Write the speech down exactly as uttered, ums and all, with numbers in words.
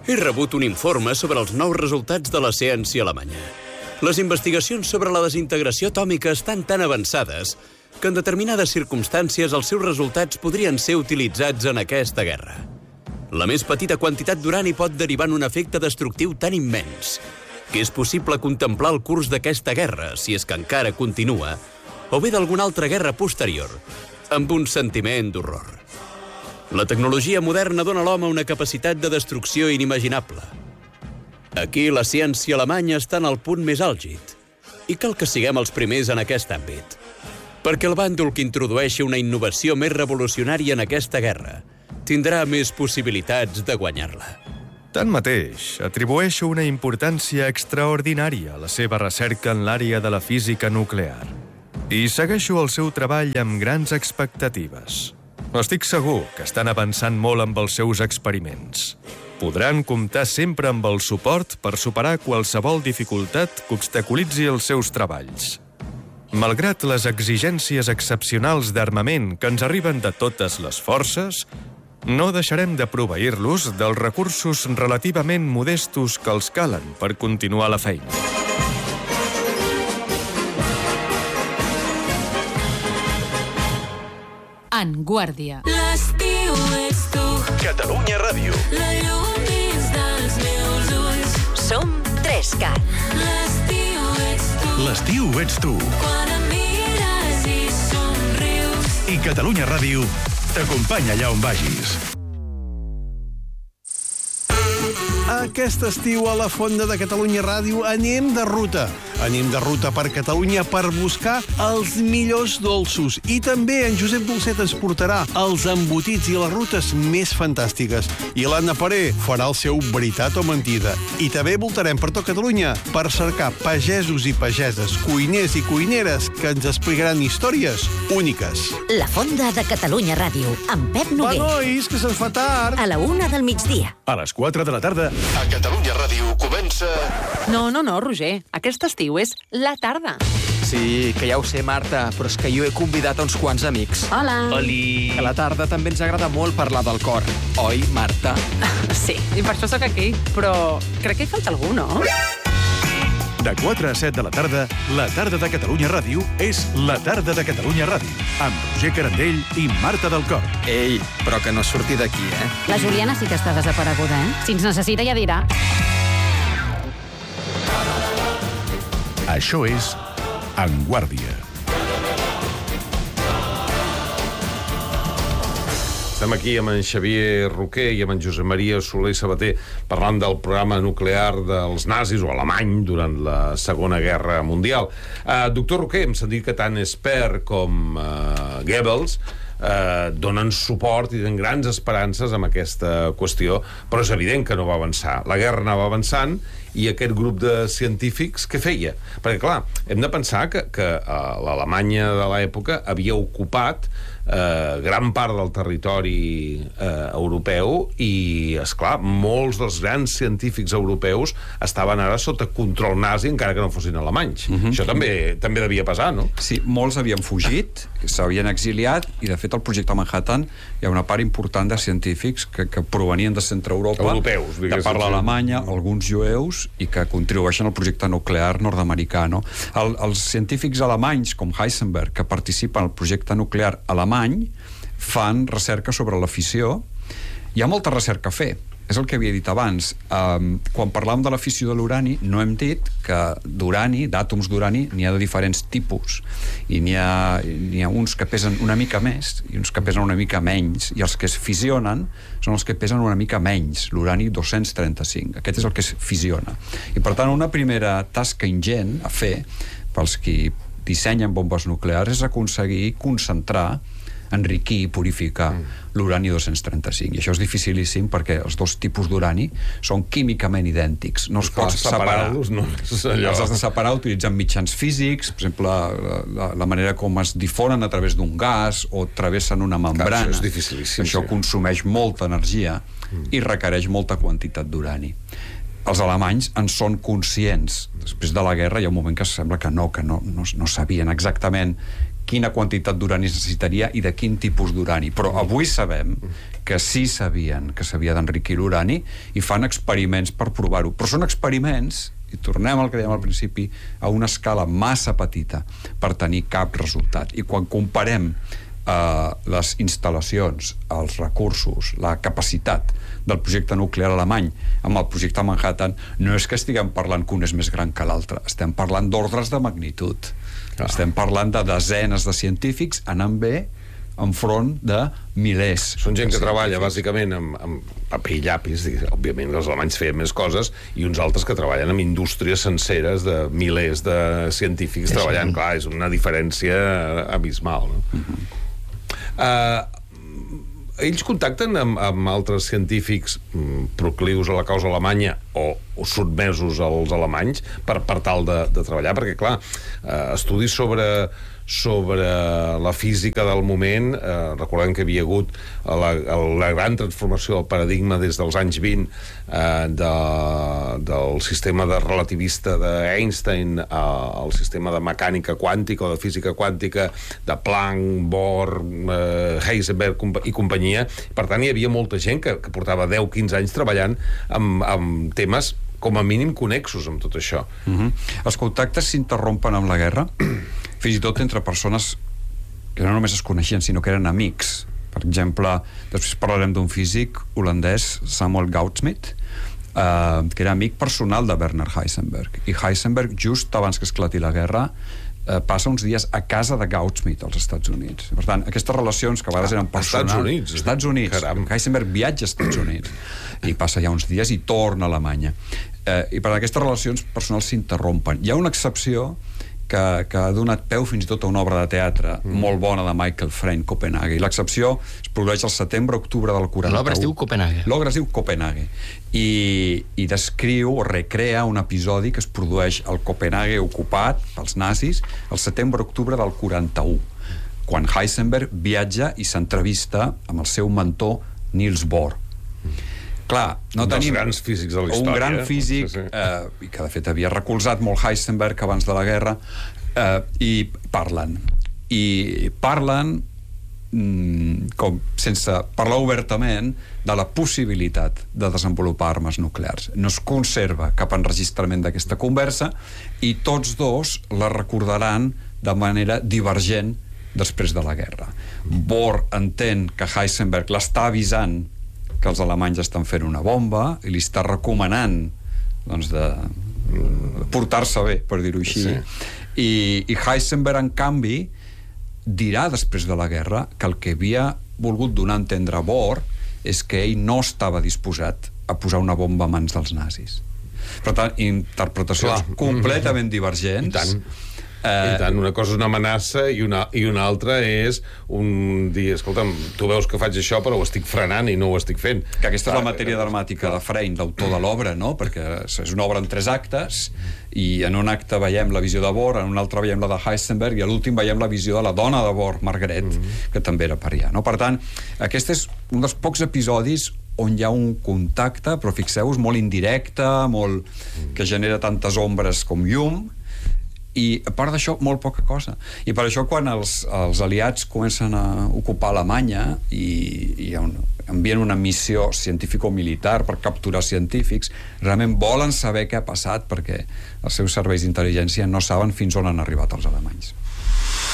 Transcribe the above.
He rebut un informe sobre els nous resultats de la ciència alemanya. Les investigacions sobre la desintegració atòmica estan tan avançades que en determinades circumstàncies els seus resultats podrien ser utilitzats en aquesta guerra. La més petita quantitat d'urani pot derivar en un efecte destructiu tan immens que és possible contemplar el curs d'aquesta guerra, si és que encara continua, o bé d'alguna altra guerra posterior, amb un sentiment d'horror. La tecnologia moderna dona a l'home una capacitat de destrucció inimaginable. Aquí la ciència alemanya està en el punt més àlgid i cal que siguem els primers en aquest àmbit, perquè el bàndol que introdueixi una innovació més revolucionària en aquesta guerra tindrà més possibilitats de guanyar-la. Tanmateix, atribueixo una importància extraordinària a la seva recerca en l'àrea de la física nuclear i segueixo el seu treball amb grans expectatives. Estic segur que estan avançant molt amb els seus experiments. Podran comptar sempre amb el suport per superar qualsevol dificultat que obstaculitzi els seus treballs. Malgrat les exigències excepcionals d'armament que ens arriben de totes les forces, no deixarem de proveir-los dels recursos relativament modestos que els calen per continuar la feina. En Guàrdia. L'estiu ets tu. Catalunya Ràdio. La llum dins dels meus ulls. Som Trescat. L'estiu ets tu. L'estiu ets tu. Quan em mires i somrius. I Catalunya Ràdio t'acompanya allà on vagis. Aquest estiu a la Fonda de Catalunya Ràdio anem de ruta. Anem de ruta per Catalunya per buscar els millors dolços. I també en Josep Dolcet ens portarà els embotits i les rutes més fantàstiques. I l'Anna Paré farà el seu veritat o mentida. I també voltarem per tot Catalunya per cercar pagesos i pageses, cuiners i cuineres que ens explicaran històries úniques. La Fonda de Catalunya Ràdio, amb Pep Noguer. Va, nois, que se'ns fa tard. A la una del migdia. A les quatre de la tarda, a Catalunya Ràdio comença... No, no, no, Roger. Aquest estiu és la tarda. Sí, que ja ho sé, Marta, però és que jo he convidat a uns quants amics. Hola. Oli. A la tarda també ens agrada molt parlar del cor. Oi, Marta? Sí, i per això sóc aquí. Però crec que hi falta algú, no? De quatre a set de la tarda, la tarda de Catalunya Ràdio és la tarda de Catalunya Ràdio, amb Roger Carandell i Marta del Cor. Ei, però que no surti d'aquí, eh? La Juliana sí que està desapareguda, eh? Si ens necessita ja dirà. Això és En Guàrdia. Estem aquí amb en Xavier Roquer i amb en Josep Maria Soler i Sabater parlant del programa nuclear dels nazis o alemany durant la Segona Guerra Mundial. Uh, doctor Roquer, hem sentit que tant Speer com uh, Goebbels eh, donen suport i tenen grans esperances amb aquesta qüestió, però és evident que no va avançar. La guerra anava avançant i aquest grup de científics què feia? Perquè, clar, hem de pensar que, que eh, l'Alemanya de l'època havia ocupat eh, gran part del territori eh, europeu i, esclar, molts dels grans científics europeus estaven ara sota control nazi, encara que no fossin alemanys. Uh-huh. Això també, també devia passar, no? Sí, molts havien fugit, s'havien exiliat, i de fet al projecte Manhattan hi ha una part important de científics que, que provenien de centre Europa, europeus, de parla alemanya, alguns jueus, i que contribueixen al projecte nuclear nord-americà. No? El, els científics alemanys, com Heisenberg, que participen al projecte nuclear alemany, fan recerca sobre la fissió. Hi ha molta recerca a fer. És el que havia dit abans. Um, quan parlàvem de la fissió de l'urani, no hem dit que d'urani, d'àtoms d'urani, n'hi ha de diferents tipus. I n'hi ha, n'hi ha uns que pesen una mica més i uns que pesen una mica menys. I els que es fissionen són els que pesen una mica menys, l'urani dos-cents trenta-cinc. Aquest és el que es fissiona. I per tant, una primera tasca ingent a fer pels qui dissenyen bombes nuclears és aconseguir concentrar, enriquir i purificar mm. l'urani dos-cents trenta-cinc. I això és dificilíssim perquè els dos tipus d'urani són químicament idèntics. No els pots separar. No, allò... Els has de separar utilitzant mitjans físics, per exemple, la, la manera com es difonen a través d'un gas o travessen una membrana. Clar, això és dificilíssim. Això sí. consumeix molta energia mm. i requereix molta quantitat d'urani. Els alemanys en són conscients. Després de la guerra hi ha un moment que sembla que no, que no, no, no sabien exactament quina quantitat d'urani es necessitaria i de quin tipus d'urani. Però avui sabem que sí sabien que s'havia d'enriquir l'urani i fan experiments per provar-ho. Però són experiments, i tornem al que dèiem al principi, a una escala massa petita per tenir cap resultat. I quan comparem eh, les instal·lacions, els recursos, la capacitat del projecte nuclear alemany amb el projecte Manhattan, no és que estiguem parlant que un és més gran que l'altre, estem parlant d'ordres de magnitud. Ah. Estem parlant de desenes de científics anant bé enfront de milers. Són gent que treballa bàsicament amb, amb paper i llapis, òbviament els alemanys feien més coses, i uns altres que treballen amb indústries senceres de milers de científics és treballant, clar, és una diferència abismal, no? Uh-huh. Uh, ells contacten amb, amb altres científics mm, proclius a la causa alemanya o, o sotmesos als alemanys per, per tal de, de treballar, perquè clar, uh, estudis sobre sobre la física del moment, eh, recordem que havia hagut la, la gran transformació del paradigma des dels anys vint eh, de, del sistema de relativista d'Einstein eh, al sistema de mecànica quàntica o de física quàntica de Planck, Bohr, eh, Heisenberg i companyia. Per tant, hi havia molta gent que, que portava deu a quinze anys treballant amb, amb temes com a mínim connexos amb tot això. Uh-huh. Els contactes s'interrompen amb la guerra, fins i tot entre persones que no només es coneixien, sinó que eren amics. Per exemple, després parlarem d'un físic holandès, Samuel Goudsmit, eh, que era amic personal de Werner Heisenberg. I Heisenberg, just abans que esclati la guerra, eh, passa uns dies a casa de Goudsmit als Estats Units. Per tant, aquestes relacions que a vegades eren personals... Estats Units? Estats Units. Caram. Heisenberg viatja als Estats Units i passa ja uns dies i torna a Alemanya. Eh, I per tant, aquestes relacions personals s'interrompen. Hi ha una excepció que, que ha donat peu fins i tot a una obra de teatre mm. molt bona de Michael Frayn, Copenhague. I l'excepció es produeix al setembre-octubre del quaranta-u. L'obra es diu Copenhague. L'obra es diu Copenhague. I, i descriu o recrea un episodi que es produeix al Copenhague ocupat pels nazis al setembre-octubre del quaranta-u, quan Heisenberg viatja i s'entrevista amb el seu mentor Niels Bohr. Mm. Clar, no un tenim... dels grans físics de la història. Un gran físic, sí, sí. Eh, que de fet havia recolzat molt Heisenberg abans de la guerra, eh, i parlen. I parlen, mm, com, sense parlar obertament, de la possibilitat de desenvolupar armes nuclears. No es conserva cap enregistrament d'aquesta conversa i tots dos la recordaran de manera divergent després de la guerra. Bohr entén que Heisenberg l'està avisant que els alemanys estan fent una bomba i li està recomanant doncs, de portar-se bé, per dir-ho així. Sí. I, I Heisenberg, en canvi, dirà després de la guerra que el que havia volgut donar a entendre a Bohr és que ell no estava disposat a posar una bomba a mans dels nazis. Per tant, interpretacions Clar. completament divergents. I tant. I tant, una cosa és una amenaça i una, i una altra és un dir, escolta'm, tu veus que faig això però ho estic frenant i no ho estic fent. Que aquesta és la matèria dramàtica de Frayn, l'autor de l'obra, no? Perquè és una obra en tres actes i en un acte veiem la visió de Bohr, en un altre veiem la de Heisenberg i a l'últim veiem la visió de la dona de Bohr, Margaret, mm-hmm. que també era parià, no? Per tant, aquest és un dels pocs episodis on hi ha un contacte, però fixeu-vos, molt indirecte, molt... que genera tantes ombres com llum, i a part d'això, molt poca cosa. I per això quan els, els aliats comencen a ocupar Alemanya i, i un, envien una missió científico-militar per capturar científics, realment volen saber què ha passat perquè els seus serveis d'intel·ligència no saben fins on han arribat els alemanys.